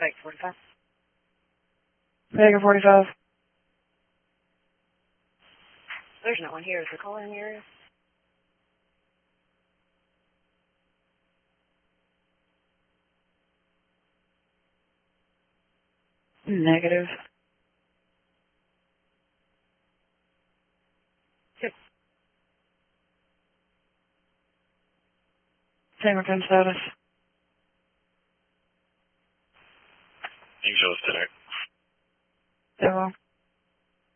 Spike 45. Vega 45. There's no one here. Is the caller in the area? Negative. Yep. Same return status.